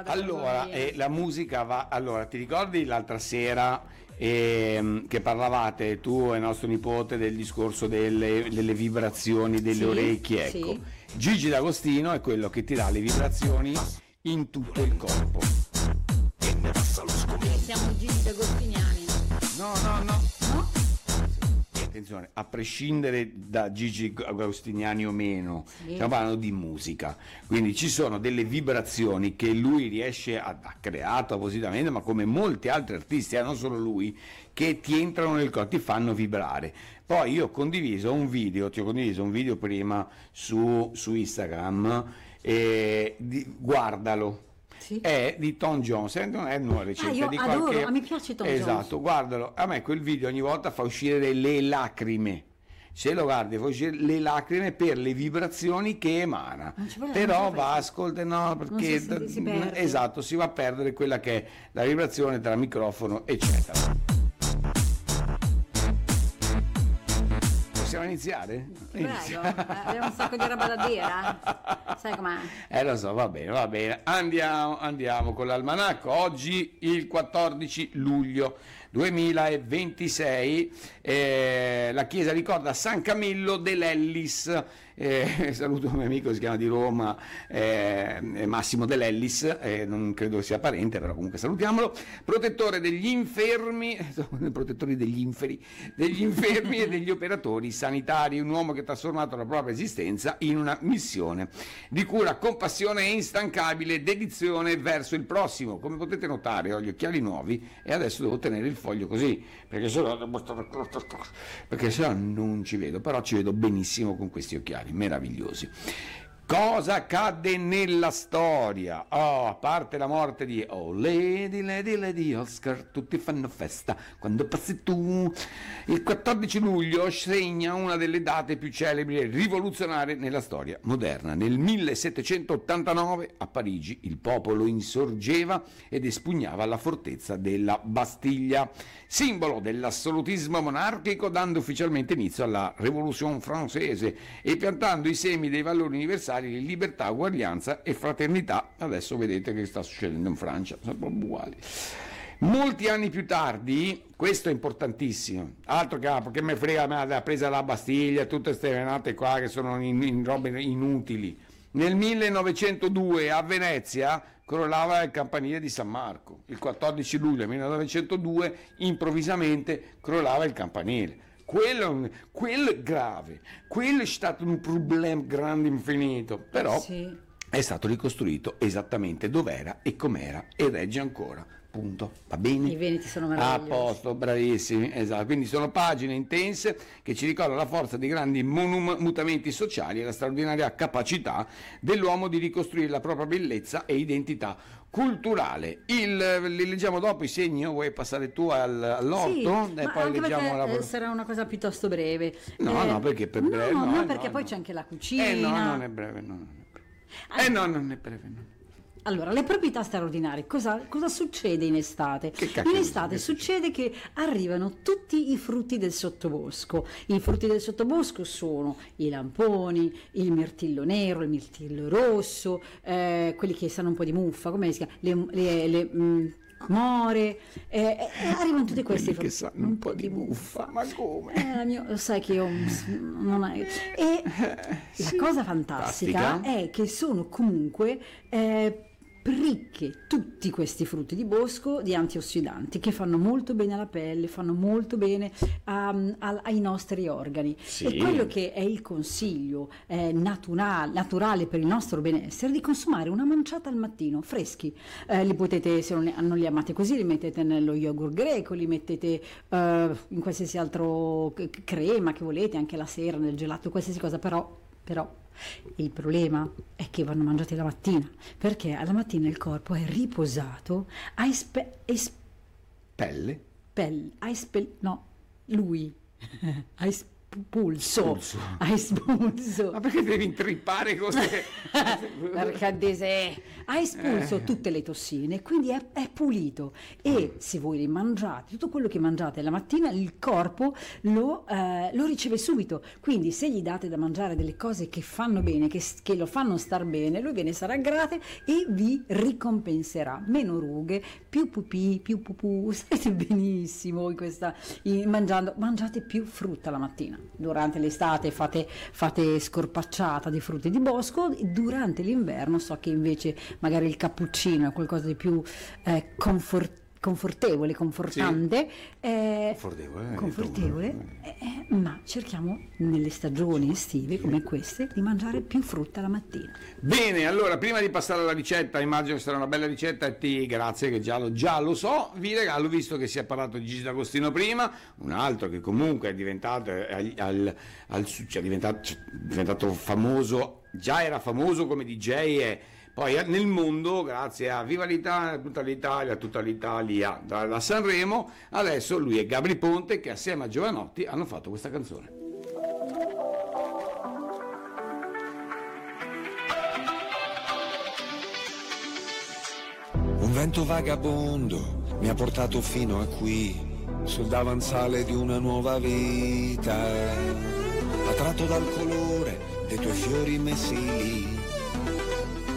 Allora, la musica va. Allora, ti ricordi l'altra sera che parlavate tu e nostro nipote del discorso delle vibrazioni delle orecchie? Ecco, sì. Gigi D'Agostino è quello che ti dà le vibrazioni in tutto il corpo. Siamo Gigi D'Agostiniani. No. No? Attenzione, a prescindere da Gigi Agostiniani o meno, stiamo parlando di musica, quindi ci sono delle vibrazioni che lui riesce ha creato appositamente, ma come molti altri artisti, non solo lui, che ti entrano nel corpo, ti fanno vibrare. Poi io ho condiviso un video, ti ho condiviso un video prima su Instagram, guardalo. Sì. È di Tom Jones, non è una ricetta io di adoro, qualche. a me piace Tom Jones. Esatto, guardalo. A me quel video ogni volta fa uscire le lacrime. Se lo guardi fa uscire le lacrime per le vibrazioni che emana. Però va ascolta, no, perché si perde. esatto, si va a perdere quella che è la vibrazione tra microfono eccetera. Possiamo iniziare? Prego, abbiamo un sacco di roba da dire. Sai com'è? Lo so, va bene. Andiamo con l'almanacco. Oggi il 14 luglio 2026, la chiesa ricorda San Camillo dell'Ellis. Saluto un mio amico che si chiama di Roma, Massimo dell'Ellis, non credo sia parente, però comunque salutiamolo. Protettore degli infermi, protettori degli infermi e degli operatori sanitari, un uomo che ha trasformato la propria esistenza in una missione di cura, compassione e instancabile dedizione verso il prossimo. Come potete notare ho gli occhiali nuovi e adesso devo tenere il foglio così perché sennò non ci vedo, però ci vedo benissimo con questi occhiali meravigliosi. Cosa accadde nella storia? A parte la morte di Lady Oscar, tutti fanno festa quando passi tu. Il 14 luglio segna una delle date più celebri e rivoluzionarie nella storia moderna. Nel 1789 a Parigi il popolo insorgeva ed espugnava la fortezza della Bastiglia, simbolo dell'assolutismo monarchico, dando ufficialmente inizio alla Révolution française e piantando i semi dei valori universali di libertà, uguaglianza e fraternità. Adesso vedete che sta succedendo in Francia, sono proprio uguali. Molti anni più tardi, questo è importantissimo, altro che me frega, me ha presa la Bastiglia, tutte queste venate qua che sono in robe inutili. Nel 1902 a Venezia crollava il campanile di San Marco, il 14 luglio 1902 improvvisamente crollava il campanile. Quello è grave, quello è stato un problema grande infinito, però è stato ricostruito esattamente dov'era e com'era e regge ancora, punto, va bene? I veneti sono meravigliosi. A posto, bravissimi, esatto, quindi sono pagine intense che ci ricordano la forza dei grandi mutamenti sociali e la straordinaria capacità dell'uomo di ricostruire la propria bellezza e identità culturale. Li leggiamo dopo i segni, vuoi passare tu all'orto? E poi leggiamo sarà una cosa piuttosto breve. No, perché per breve? No, perché poi c'è anche la cucina. Non è breve, non è breve. Allora, le proprietà straordinarie, cosa succede in estate? In estate succede che arrivano tutti i frutti del sottobosco. I frutti del sottobosco sono i lamponi, il mirtillo nero, il mirtillo rosso, quelli che sanno un po' di muffa, come si chiama? Le more, arrivano tutti questi che sanno un po' di muffa, ma come? Lo sai che io non è. E la cosa fantastica è che sono comunque ricche tutti questi frutti di bosco di antiossidanti che fanno molto bene alla pelle, fanno molto bene ai nostri organi. E quello che è il consiglio naturale per il nostro benessere, di consumare una manciata al mattino, freschi. Li potete, se non li amate così, li mettete nello yogurt greco, li mettete in qualsiasi altro crema che volete, anche la sera nel gelato, qualsiasi cosa, però il problema è che vanno mangiati la mattina, perché alla mattina il corpo è riposato, espulso. Ha espulso. Ma perché devi intrippare cose? Ha espulso tutte le tossine, quindi è pulito. E se voi li mangiate, tutto quello che mangiate la mattina, il corpo lo riceve subito. Quindi se gli date da mangiare delle cose che fanno bene, che lo fanno star bene, lui ve ne sarà grato e vi ricompenserà. Meno rughe, più pupì, più pupù, starete benissimo mangiate più frutta la mattina. Durante l'estate fate scorpacciata di frutti di bosco, durante l'inverno so che invece magari il cappuccino è qualcosa di più confortevole, confortante, ma cerchiamo nelle stagioni estive come queste di mangiare più frutta la mattina. Bene, allora prima di passare alla ricetta, immagino che sarà una bella ricetta e grazie che già lo so, vi regalo, visto che si è parlato di Gigi D'Agostino prima, un altro che comunque è diventato diventato famoso, già era famoso come DJ e poi nel mondo, grazie a Viva l'Italia, tutta l'Italia da Sanremo, adesso lui e Gabri Ponte che assieme a Giovanotti hanno fatto questa canzone. Un vento vagabondo mi ha portato fino a qui, sul davanzale di una nuova vita, attratto dal colore dei tuoi fiori messi lì.